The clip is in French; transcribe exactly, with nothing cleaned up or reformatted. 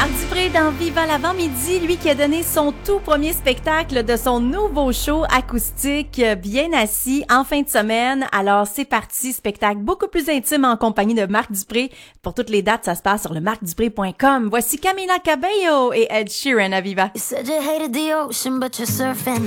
Marc Dupré dans Viva l'avant-midi, lui qui a donné son tout premier spectacle de son nouveau show acoustique Bien assis en fin de semaine. Alors c'est parti, spectacle beaucoup plus intime en compagnie de Marc Dupré. Pour toutes les dates, ça se passe sur le marc dupré point com. Voici Camila Cabello et Ed Sheeran à Viva. You said you hated the ocean, but you're surfing.